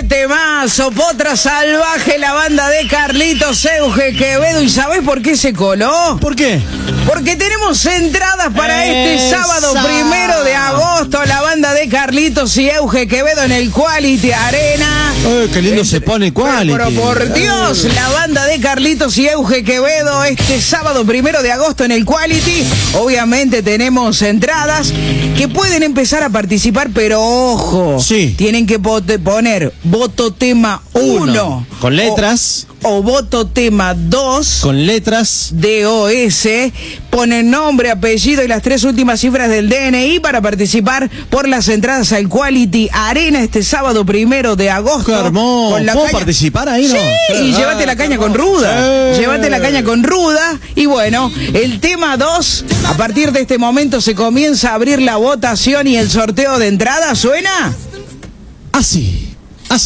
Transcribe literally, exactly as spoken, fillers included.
temazo, Potra Salvaje, la banda de Carlitos Euge Quevedo. ¿Y sabés por qué se coló? ¿Por qué? Porque tenemos entradas para Esa. este sábado primero de agosto. La banda de Carlitos y Euge Quevedo en el Quality Arena. Ay, qué lindo Este, se pone Quality. Pero, pero por Dios, la banda de Carlitos y Euge Quevedo este sábado primero de agosto en el Quality. Obviamente tenemos entradas que pueden empezar a participar, pero ojo, sí. tienen que poner voto tema uno. Con letras. O, o voto tema dos. Con letras. D O S. Ponen nombre, apellido y las tres últimas cifras del D N I para participar por las entradas al Quality Arena este sábado primero de agosto. ¡Qué hermoso! Con la ¿Puedo caña... participar ahí, no? Sí, y ah, llévate la caña con ruda. Sí. Llévate la caña con ruda. Y bueno, el tema dos, a partir de este momento se comienza a abrir la votación y el sorteo de entradas. ¿Suena? Así.